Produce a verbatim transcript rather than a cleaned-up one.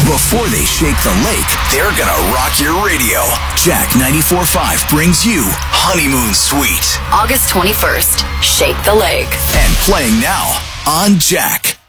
Before they shake the lake, they're gonna rock your radio. Jack ninety-four point five brings you Honeymoon Suite. August twenty-first, Shake the Lake. And playing now on Jack.